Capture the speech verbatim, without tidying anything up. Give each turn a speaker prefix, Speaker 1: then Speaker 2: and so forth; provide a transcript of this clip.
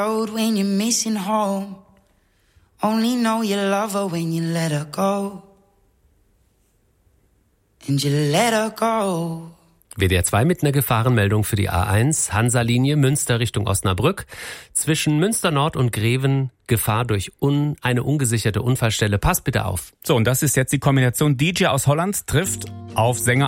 Speaker 1: When you're missing home, only know you love her when you let her go. And you let her go.
Speaker 2: W D R zwei mit einer Gefahrenmeldung für die A eins, Hansa-Linie Münster Richtung Osnabrück. Zwischen Münster Nord und Greven Gefahr durch un, eine ungesicherte Unfallstelle. Passt bitte auf.
Speaker 3: So, und das ist jetzt die Kombination D J aus Holland trifft auf Sänger